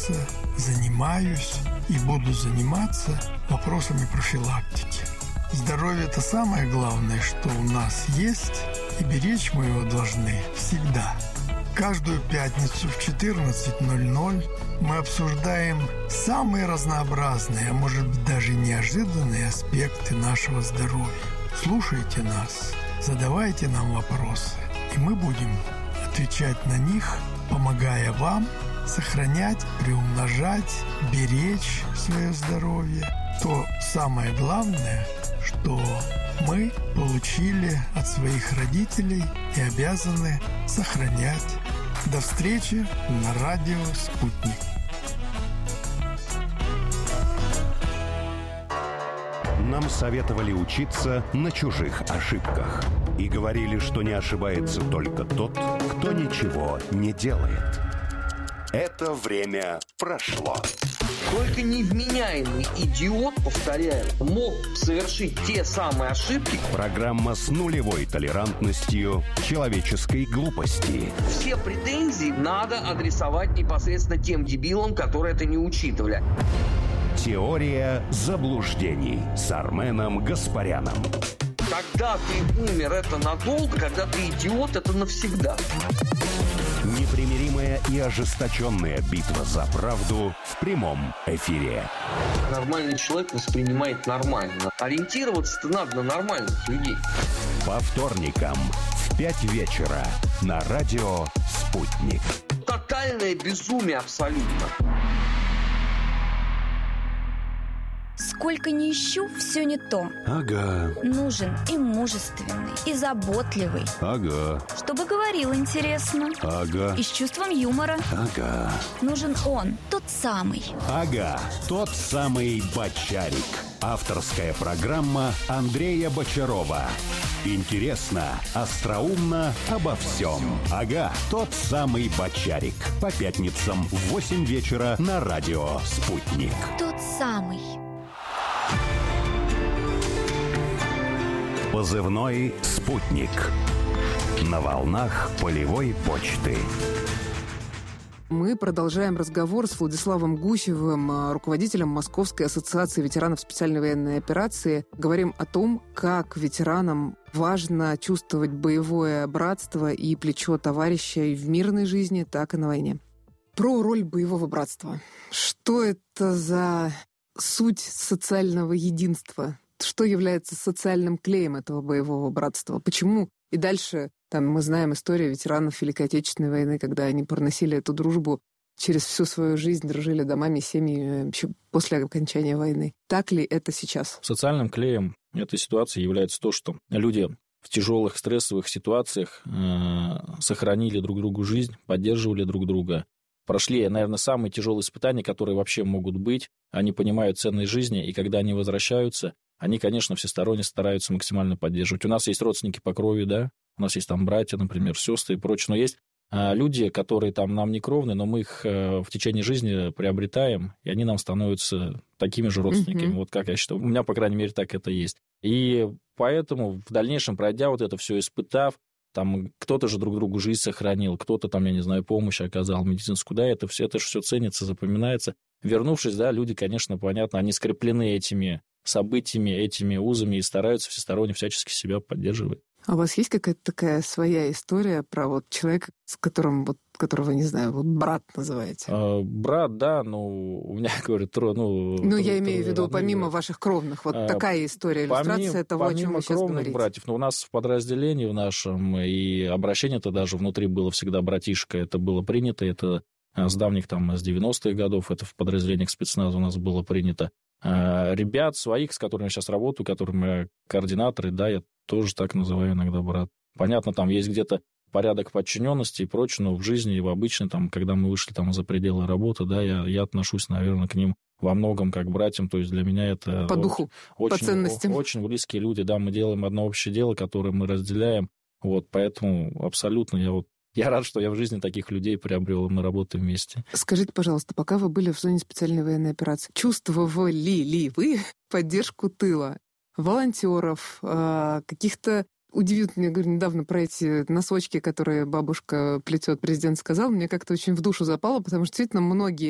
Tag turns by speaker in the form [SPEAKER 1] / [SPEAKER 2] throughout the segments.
[SPEAKER 1] занимаюсь и буду заниматься вопросами профилактики. Здоровье – это самое главное, что у нас есть, и беречь мы его должны всегда. Каждую пятницу в 14:00 мы обсуждаем самые разнообразные, а может быть даже неожиданные аспекты нашего здоровья. Слушайте нас, задавайте нам вопросы, и мы будем отвечать на них, помогая вам сохранять, приумножать, беречь свое здоровье. То самое главное, что мы получили от своих родителей и обязаны сохранять. До встречи на радио «Спутник».
[SPEAKER 2] Нам советовали учиться на чужих ошибках. И говорили, что не ошибается только тот, кто ничего не делает. Это время прошло.
[SPEAKER 3] Только невменяемый идиот, повторяю, мог совершить те самые ошибки.
[SPEAKER 2] Программа с нулевой толерантностью человеческой глупости.
[SPEAKER 3] Все претензии надо адресовать непосредственно тем дебилам, которые это не учитывали.
[SPEAKER 2] Теория заблуждений с Арменом Гаспаряном.
[SPEAKER 3] Когда ты умер, это надолго, когда ты идиот, это навсегда.
[SPEAKER 2] Непримиримая и ожесточенная битва за правду в прямом эфире.
[SPEAKER 3] Нормальный человек воспринимает нормально. Ориентироваться-то надо на нормальных людей.
[SPEAKER 2] По вторникам в 5 вечера на радио «Спутник».
[SPEAKER 3] Тотальное безумие абсолютно.
[SPEAKER 4] Сколько ни ищу, все не то.
[SPEAKER 2] Ага.
[SPEAKER 4] Нужен и мужественный, и заботливый.
[SPEAKER 2] Ага.
[SPEAKER 4] Чтобы говорил интересно.
[SPEAKER 2] Ага.
[SPEAKER 4] И с чувством юмора.
[SPEAKER 2] Ага.
[SPEAKER 4] Нужен он, тот самый.
[SPEAKER 2] Ага, тот самый Бочарик. Авторская программа Андрея Бочарова. Интересно, остроумно, обо всем. Ага, тот самый Бочарик. По пятницам в 8 вечера на радио «Спутник».
[SPEAKER 4] Тот самый.
[SPEAKER 2] Позывной «Спутник». На волнах полевой почты.
[SPEAKER 5] Мы продолжаем разговор с Владиславом Гусевым, руководителем Московской ассоциации ветеранов специальной военной операции. Говорим о том, как ветеранам важно чувствовать боевое братство и плечо товарища и в мирной жизни, так и на войне. Про роль боевого братства. Что это за суть социального единства? Что является социальным клеем этого боевого братства? Почему? И дальше там мы знаем историю ветеранов Великой Отечественной войны, когда они проносили эту дружбу через всю свою жизнь, дружили домами, семьями еще после окончания войны. Так ли это сейчас?
[SPEAKER 6] Социальным клеем этой ситуации является то, что люди в тяжелых стрессовых ситуациях сохранили друг другу жизнь, поддерживали друг друга, прошли, наверное, самые тяжелые испытания, которые вообще могут быть. Они понимают ценность жизни, и когда они возвращаются, они, конечно, всесторонне стараются максимально поддерживать. У нас есть родственники по крови, да, у нас есть там братья, например, сестры и прочее, но есть люди, которые там нам не кровны, но мы их в течение жизни приобретаем, и они нам становятся такими же родственниками. Вот как я считаю. У меня, по крайней мере, так это есть. И поэтому в дальнейшем, пройдя вот это все, испытав, там кто-то же друг другу жизнь сохранил, кто-то там, я не знаю, помощь оказал медицинскую, да, это же все ценится, запоминается. Вернувшись, да, люди, конечно, понятно, они скреплены этими событиями, этими узами и стараются всесторонне всячески себя поддерживать.
[SPEAKER 5] А у вас есть какая-то такая своя история про вот человека, с которым, вот, которого, не знаю, вот брат называете?
[SPEAKER 6] Брат, да, ну, у меня, говорю,
[SPEAKER 5] я имею в виду, помимо ваших кровных, вот такая история, иллюстрация того, о чем вы сейчас говорите.
[SPEAKER 6] Братьев, но у нас в подразделении в нашем, и обращение-то даже внутри было всегда братишка, это было принято, это с давних там, с 90-х годов, это в подразделениях спецназа у нас было принято. Ребят своих, с которыми я сейчас работаю, которыми координаторы, да, я тоже так называю иногда брат. Понятно, там есть где-то порядок подчиненности и прочее, но в жизни, в обычной, там, когда мы вышли там за пределы работы, да, я отношусь, наверное, к ним во многом как к братьям, то есть для меня это...
[SPEAKER 5] По духу, по ценностям.
[SPEAKER 6] Очень близкие люди, да, мы делаем одно общее дело, которое мы разделяем, вот, поэтому абсолютно я рад, что я в жизни таких людей приобрел, и мы работаем вместе.
[SPEAKER 5] Скажите, пожалуйста, пока вы были в зоне специальной военной операции, чувствовали ли вы поддержку тыла? Волонтеров, каких-то... Удивит меня, говорю, недавно про эти носочки, которые бабушка плетет, президент сказал, мне как-то очень в душу запало, потому что действительно многие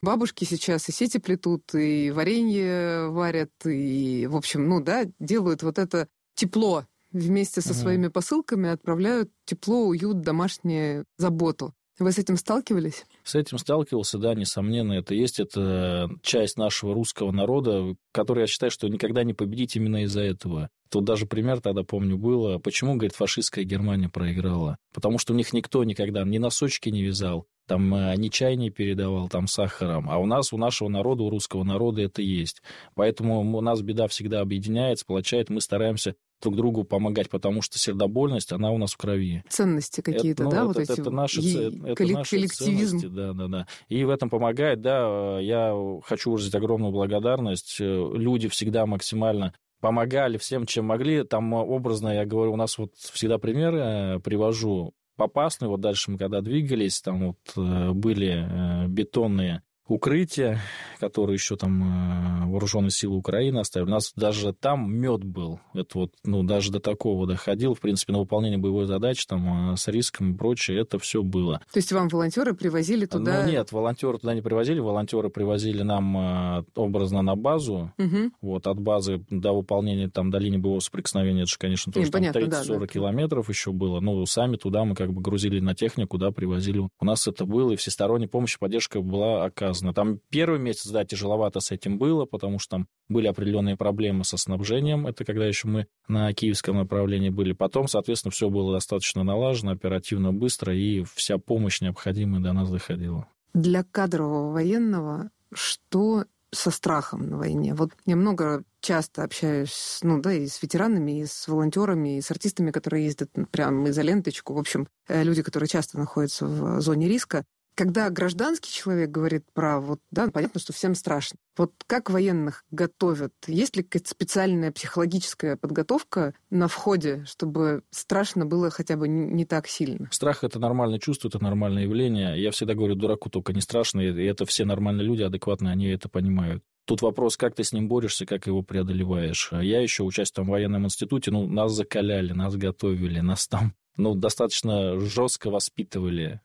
[SPEAKER 5] Бабушки сейчас и сети плетут, и варенье варят, и, в общем, делают вот это тепло вместе со своими посылками, отправляют тепло, уют, домашнюю заботу. Вы с этим сталкивались?
[SPEAKER 6] С этим сталкивался, да, несомненно, это есть. Это часть нашего русского народа, который, я считаю, что никогда не победить именно из-за этого. Тут даже пример тогда, помню, было. Почему, говорит, фашистская Германия проиграла? Потому что у них никто никогда ни носочки не вязал, там ни чай не передавал там сахаром. А у нашего народа, у русского народа это есть. Поэтому у нас беда всегда объединяет, сплочает. Мы стараемся друг другу помогать, потому что сердобольность, она у нас в крови.
[SPEAKER 5] Ценности какие-то,
[SPEAKER 6] это наши
[SPEAKER 5] коллективизм.
[SPEAKER 6] Ценности, да. И в этом помогает, да, я хочу выразить огромную благодарность. Люди всегда максимально помогали всем, чем могли. Там образно, я говорю, у нас вот всегда примеры привожу. Попасный, вот дальше мы когда двигались, там вот были бетонные укрытия, которые еще там вооруженные силы Украины оставили. У нас даже там мед был. Это вот, даже до такого доходил. В принципе, на выполнение боевой задачи там с риском и прочее, это все было.
[SPEAKER 5] То есть вам волонтеры привозили туда?
[SPEAKER 6] Нет, волонтеры туда не привозили. Волонтеры привозили нам образно на базу. Вот от базы до выполнения там до линии боевого соприкосновения, это же, конечно, тоже там 30-40 километров еще было. Но сами туда мы как бы грузили на технику, да, привозили. У нас это было, и всесторонняя помощь и поддержка была оказана. Там первый месяц, да, тяжеловато с этим было, потому что там были определенные проблемы со снабжением. Это когда еще мы на киевском направлении были. Потом, соответственно, все было достаточно налажено, оперативно, быстро, и вся помощь необходимая до нас доходила.
[SPEAKER 5] Для кадрового военного что со страхом на войне? Вот я часто общаюсь, и с ветеранами, и с волонтерами, и с артистами, которые ездят прямо за ленточку. В общем, люди, которые часто находятся в зоне риска. Когда гражданский человек говорит про понятно, что всем страшно. Вот как военных готовят? Есть ли какая-то специальная психологическая подготовка на входе, чтобы страшно было хотя бы не так сильно?
[SPEAKER 6] Страх — это нормальное чувство, это нормальное явление. Я всегда говорю, дураку только не страшно, и это все нормальные люди, адекватные, они это понимают. Тут вопрос, как ты с ним борешься, как его преодолеваешь. Я еще, участвуя в военном институте, нас закаляли, нас готовили, нас там достаточно жестко воспитывали,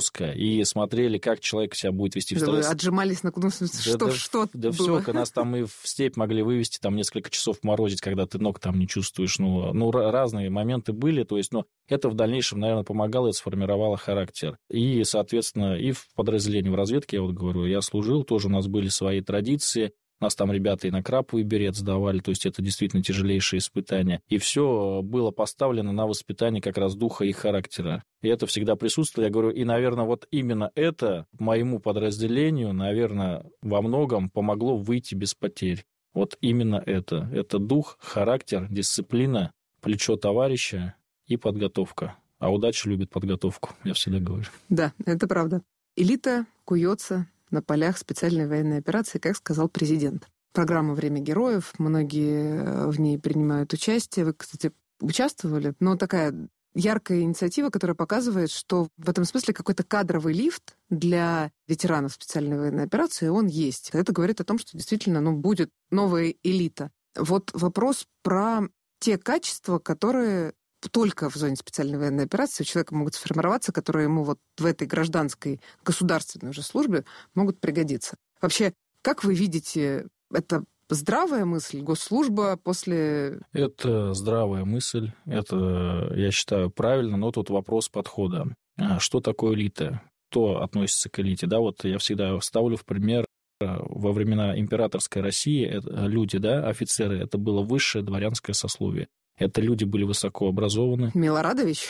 [SPEAKER 6] и смотрели, как человек себя будет вести в стрессе.
[SPEAKER 5] Вы отжимались на куда что
[SPEAKER 6] да
[SPEAKER 5] было?
[SPEAKER 6] все, нас там и в степь могли вывести, там несколько часов морозить, когда ты ног там не чувствуешь. Разные моменты были, то есть, это в дальнейшем, наверное, помогало, это сформировало характер. И, соответственно, и в подразделении, в разведке, я говорю, я служил, тоже у нас были свои традиции. Нас там ребята и на краповый берет сдавали, то есть это действительно тяжелейшие испытания. И все было поставлено на воспитание как раз духа и характера. И это всегда присутствовало. Я говорю, и, наверное, вот именно это моему подразделению, наверное, во многом помогло выйти без потерь. Вот именно это. Это дух, характер, дисциплина, плечо товарища и подготовка. А удача любит подготовку, я всегда говорю.
[SPEAKER 5] Да, это правда. Элита куется на полях специальной военной операции, как сказал президент. Программа «Время героев», многие в ней принимают участие. Вы, кстати, участвовали, но такая яркая инициатива, которая показывает, что в этом смысле какой-то кадровый лифт для ветеранов специальной военной операции, он есть. Это говорит о том, что действительно будет новая элита. Вот вопрос про те качества, которые только в зоне специальной военной операции у человека могут сформироваться, которые ему в этой гражданской государственной уже службе могут пригодиться. Вообще, как вы видите, это здравая мысль, госслужба после...
[SPEAKER 6] Это здравая мысль, это, я считаю, правильно, но тут вопрос подхода. Что такое элита? Кто относится к элите? Да, я всегда ставлю в пример, во времена императорской России люди, офицеры, это было высшее дворянское сословие. Это люди были высокообразованы.
[SPEAKER 5] Милорадович.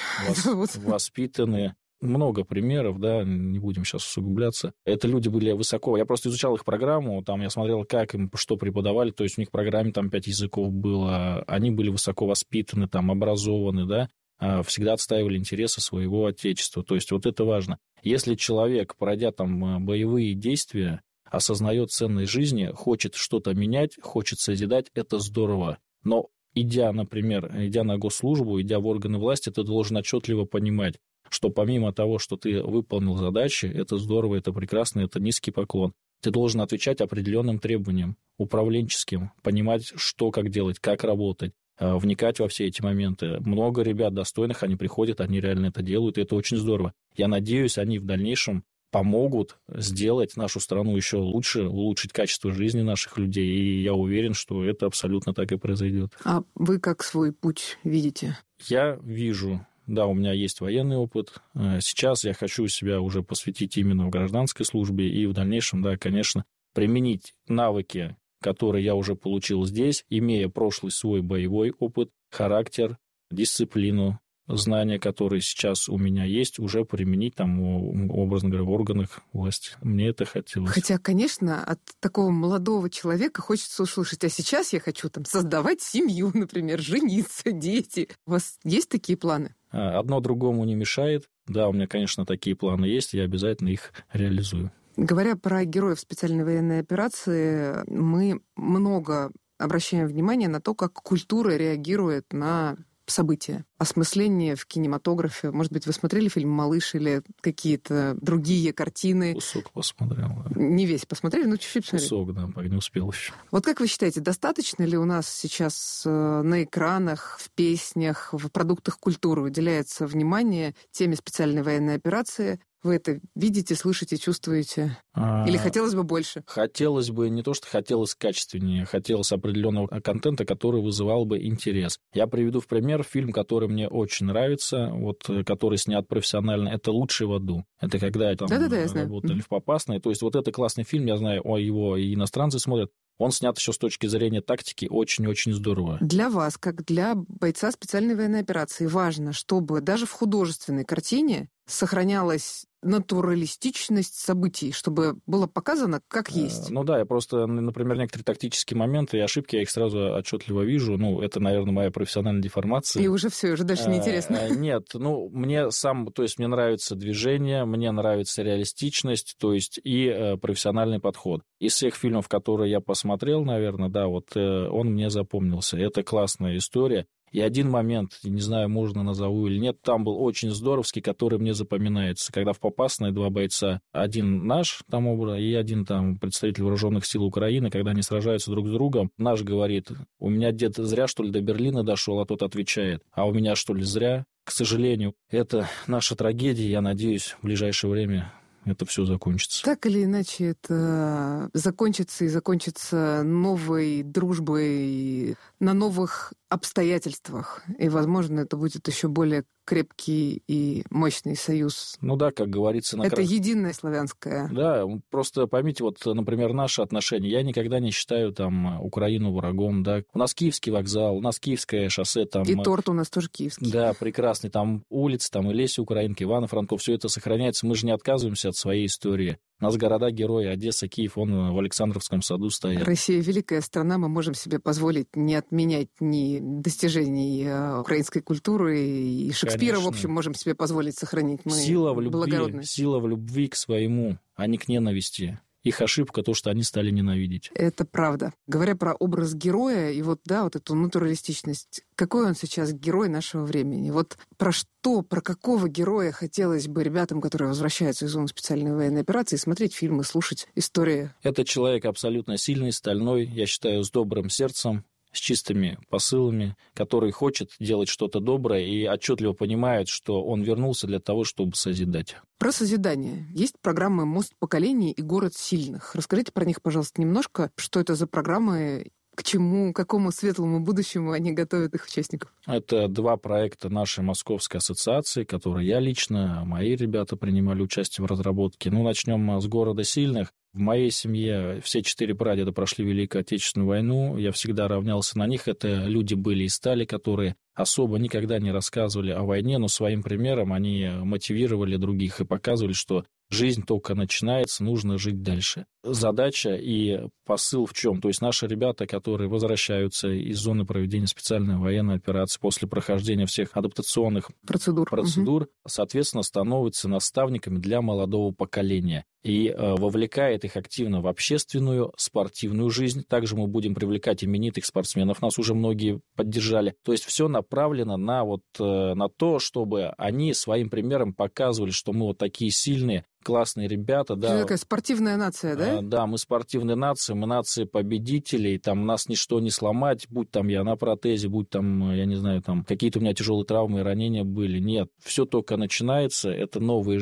[SPEAKER 6] Воспитаны. Много примеров, не будем сейчас усугубляться. Это люди были высоко... Я просто изучал их программу, там я смотрел, как им что преподавали, то есть у них в программе там 5 языков было, они были высоко воспитаны, там образованы, всегда отстаивали интересы своего отечества. То есть это важно. Если человек, пройдя там боевые действия, осознает ценность жизни, хочет что-то менять, хочет созидать, это здорово. Но идя на госслужбу, идя в органы власти, ты должен отчетливо понимать, что помимо того, что ты выполнил задачи, это здорово, это прекрасно, это низкий поклон. Ты должен отвечать определенным требованиям, управленческим, понимать, что, как делать, как работать, вникать во все эти моменты. Много ребят достойных, они приходят, они реально это делают, и это очень здорово. Я надеюсь, они в дальнейшем помогут сделать нашу страну еще лучше, улучшить качество жизни наших людей. И я уверен, что это абсолютно так и произойдет.
[SPEAKER 5] А вы как свой путь видите?
[SPEAKER 6] Я вижу, да, у меня есть военный опыт. Сейчас я хочу себя уже посвятить именно в гражданской службе и в дальнейшем, да, конечно, применить навыки, которые я уже получил здесь, имея прошлый свой боевой опыт, характер, дисциплину, знания, которые сейчас у меня есть, уже применить там, образно говоря, в органах власти. Мне это хотелось.
[SPEAKER 5] Хотя, конечно, от такого молодого человека хочется услышать, а сейчас я хочу там создавать семью, например, жениться, дети. У вас есть такие планы?
[SPEAKER 6] Одно другому не мешает. Да, у меня, конечно, такие планы есть, я обязательно их реализую.
[SPEAKER 5] Говоря про героев специальной военной операции, мы много обращаем внимание на то, как культура реагирует на события. Осмысление в кинематографе. Может быть, вы смотрели фильм «Малыш» или какие-то другие картины?
[SPEAKER 6] Кусок посмотрел. Да.
[SPEAKER 5] Не весь посмотрели, но чуть-чуть посмотрели.
[SPEAKER 6] Кусок, да, не успел еще.
[SPEAKER 5] Вот как вы считаете, достаточно ли у нас сейчас на экранах, в песнях, в продуктах культуры уделяется внимание теме специальной военной операции? Вы это видите, слышите, чувствуете? Или хотелось бы больше?
[SPEAKER 6] Хотелось бы, не то что хотелось качественнее, хотелось определенного контента, который вызывал бы интерес. Я приведу в пример фильм, который мне очень нравится, вот, который снят профессионально. Это «Лучший в аду». Это когда там работали в Попасной. То есть вот это классный фильм, я знаю, его и иностранцы смотрят. Он снят еще с точки зрения тактики очень-очень здорово.
[SPEAKER 5] Для вас, как для бойца специальной военной операции, важно, чтобы даже в художественной картине сохранялась натуралистичность событий, чтобы было показано, как есть.
[SPEAKER 6] Ну да, я просто, например, некоторые тактические моменты и ошибки, я их сразу отчетливо вижу. Ну, это, наверное, моя профессиональная деформация.
[SPEAKER 5] И уже все, уже дальше неинтересно.
[SPEAKER 6] Нет, мне нравится движение, мне нравится реалистичность, то есть и профессиональный подход. Из всех фильмов, которые я посмотрел, наверное, да, вот он мне запомнился. Это классная история. И один момент, не знаю, можно назову или нет, там был очень здоровский, который мне запоминается. Когда в Попасной два бойца, один наш там образ и один там представитель вооруженных сил Украины, когда они сражаются друг с другом, наш говорит: у меня дед зря, что ли, до Берлина дошел, а тот отвечает: а у меня, что ли, зря? К сожалению, это наша трагедия, я надеюсь, в ближайшее время это все закончится.
[SPEAKER 5] Так или иначе, это закончится новой дружбой на новых обстоятельствах. И, возможно, это будет еще более крепкий и мощный союз.
[SPEAKER 6] Ну да, как говорится...
[SPEAKER 5] Это единое славянское.
[SPEAKER 6] Да, просто поймите, вот, например, наши отношения. Я никогда не считаю там Украину врагом, да. У нас Киевский вокзал, у нас Киевское шоссе. Там,
[SPEAKER 5] и торт у нас тоже киевский.
[SPEAKER 6] Да, прекрасный. Там улицы, там и Леся Украинка, Ивано-Франков, все это сохраняется. Мы же не отказываемся от своей истории. У нас города-герои, Одесса, Киев, он в Александровском саду стоит.
[SPEAKER 5] Россия великая страна, мы можем себе позволить не отменять ни достижений украинской культуры, и Шекспира, конечно, в общем, можем себе позволить сохранить. Мы
[SPEAKER 6] сила в любви к своему, а не к ненависти. Их ошибка то, что они стали ненавидеть.
[SPEAKER 5] Это правда. Говоря про образ героя и вот эту натуралистичность, какой он сейчас герой нашего времени? Вот про какого героя хотелось бы ребятам, которые возвращаются из зоны специальной военной операции, смотреть фильмы, слушать истории?
[SPEAKER 6] Это человек абсолютно сильный, стальной, я считаю, с добрым сердцем, с чистыми посылами, который хочет делать что-то доброе и отчетливо понимает, что он вернулся для того, чтобы созидать.
[SPEAKER 5] Про созидание. Есть программы «Мост поколений» и «Город сильных». Расскажите про них, пожалуйста, немножко. Что это за программы? К чему, к какому светлому будущему они готовят их участников?
[SPEAKER 6] Это два проекта нашей Московской ассоциации, которые я лично, мои ребята принимали участие в разработке. Начнем с «Города сильных». В моей семье все 4 прадеда прошли Великую Отечественную войну. Я всегда равнялся на них. Это люди были и стали, которые особо никогда не рассказывали о войне, но своим примером они мотивировали других и показывали, что жизнь только начинается, нужно жить дальше. Задача и посыл в чем? То есть наши ребята, которые возвращаются из зоны проведения специальной военной операции после прохождения всех адаптационных процедур, соответственно, становятся наставниками для молодого поколения и вовлекает их активно в общественную, спортивную жизнь. Также мы будем привлекать именитых спортсменов, нас уже многие поддержали. То есть все направлено на то, чтобы они своим примером показывали, что мы вот такие сильные, классные ребята. Да.
[SPEAKER 5] Такая спортивная нация, да?
[SPEAKER 6] Да, мы спортивная нация, мы нация победителей, там нас ничто не сломать, будь там я на протезе, будь там, я не знаю, там какие-то у меня тяжелые травмы и ранения были. Нет, все только начинается, это новая жизнь.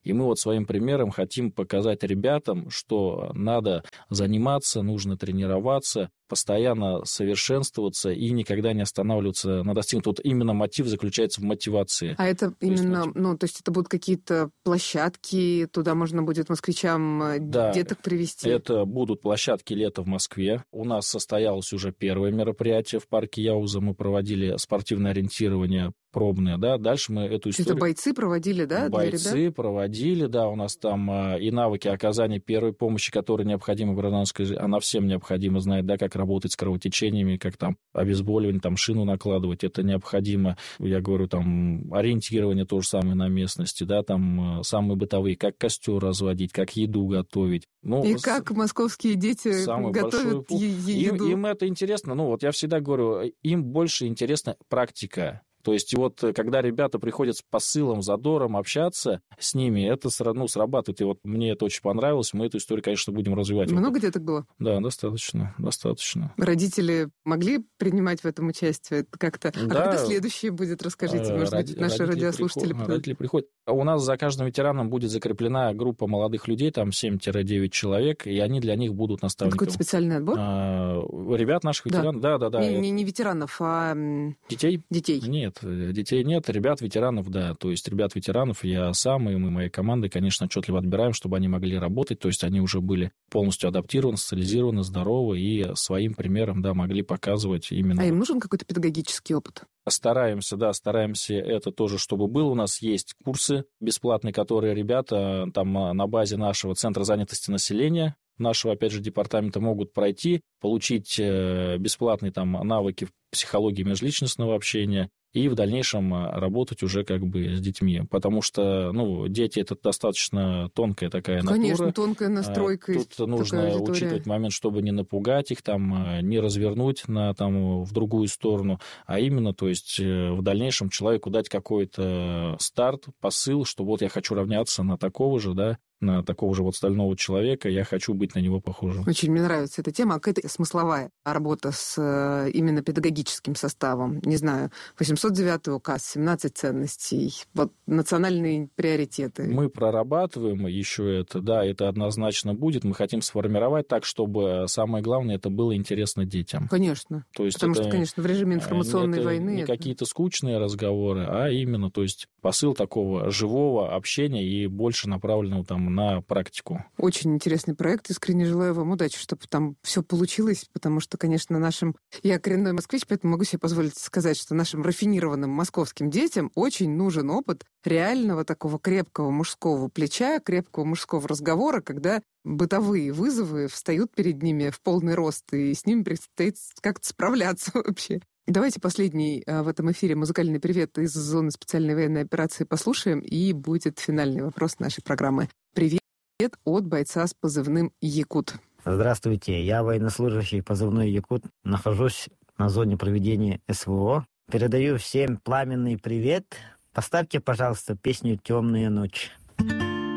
[SPEAKER 6] И мы вот своим примером хотим показать ребятам, что надо заниматься, нужно тренироваться, постоянно совершенствоваться и никогда не останавливаться на достигнутом. Вот именно мотив заключается в мотивации.
[SPEAKER 5] А это именно, то есть это будут какие-то площадки, туда можно будет москвичам деток привезти?
[SPEAKER 6] Это будут площадки лета в Москве. У нас состоялось уже первое мероприятие в парке Яуза. Мы проводили спортивное ориентирование пробное, да. Дальше мы эту историю...
[SPEAKER 5] Это бойцы проводили, да, для ребят?
[SPEAKER 6] Бойцы проводили, да. У нас там и навыки оказания первой помощи, которые необходимы в гражданской жизни. Она всем необходимо знать, да, как работать с кровотечениями, как там обезболивание, там шину накладывать. Это необходимо. Я говорю, там ориентирование то же самое на местности, да, там самые бытовые, как костер разводить, как еду готовить.
[SPEAKER 5] И как московские дети готовят еду.
[SPEAKER 6] Им это интересно. Я всегда говорю, им больше интересна практика. То есть вот когда ребята приходят с посылом, задором общаться с ними, это срабатывает. И вот мне это очень понравилось. Мы эту историю, конечно, будем развивать.
[SPEAKER 5] Много деток было? Да,
[SPEAKER 6] достаточно.
[SPEAKER 5] Родители могли принимать в этом участие как-то? Да. А когда следующее будет? Расскажите, может быть, наши радиослушатели.
[SPEAKER 6] Родители приходят. У нас за каждым ветераном будет закреплена группа молодых людей, там 7-9 человек, и они для них будут наставниками.
[SPEAKER 5] Какой-то специальный отбор?
[SPEAKER 6] Ребят наших ветеранов? Да.
[SPEAKER 5] Не ветеранов, а...
[SPEAKER 6] Детей?
[SPEAKER 5] Нет.
[SPEAKER 6] Детей нет, ребят-ветеранов, да. То есть ребят-ветеранов я сам и мы, моей командой, конечно, отчетливо отбираем, чтобы они могли работать. То есть они уже были полностью адаптированы, социализированы, здоровы и своим примером, да, могли показывать именно...
[SPEAKER 5] А им нужен какой-то педагогический опыт?
[SPEAKER 6] Стараемся это тоже, чтобы был. У нас есть курсы бесплатные, которые ребята там на базе нашего Центра занятости населения, нашего, опять же, департамента могут пройти, получить бесплатные там навыки в психологии межличностного общения и в дальнейшем работать уже как бы с детьми. Потому что, дети — это достаточно тонкая такая натура.
[SPEAKER 5] Конечно, тонкая настройка.
[SPEAKER 6] Тут нужно учитывать момент, чтобы не напугать их, не развернуть в другую сторону, а именно, то есть в дальнейшем человеку дать какой-то старт, посыл, что вот я хочу равняться на такого же, да, на такого же вот стального человека, я хочу быть на него похожим.
[SPEAKER 5] Очень мне нравится эта тема. А какая-то смысловая работа с именно педагогическим составом? Не знаю, 809 указ, 17 ценностей, вот национальные приоритеты.
[SPEAKER 6] Мы прорабатываем еще это, да, это однозначно будет. Мы хотим сформировать так, чтобы самое главное, это было интересно детям.
[SPEAKER 5] Конечно.
[SPEAKER 6] То есть
[SPEAKER 5] потому что, конечно, в режиме информационной войны...
[SPEAKER 6] Не какие-то скучные разговоры, а именно, то есть посыл такого живого общения и больше направленного на практику.
[SPEAKER 5] Очень интересный проект. Искренне желаю вам удачи, чтобы там все получилось, потому что, конечно, я коренной москвич, поэтому могу себе позволить сказать, что нашим рафинированным московским детям очень нужен опыт реального такого крепкого мужского плеча, крепкого мужского разговора, когда бытовые вызовы встают перед ними в полный рост, и с ними предстоит как-то справляться вообще. Давайте последний в этом эфире музыкальный привет из зоны специальной военной операции послушаем, и будет финальный вопрос нашей программы. Привет от бойца с позывным «Якут».
[SPEAKER 7] Здравствуйте, я военнослужащий позывной «Якут». Нахожусь на зоне проведения СВО. Передаю всем пламенный привет. Поставьте, пожалуйста, песню «Темная ночь».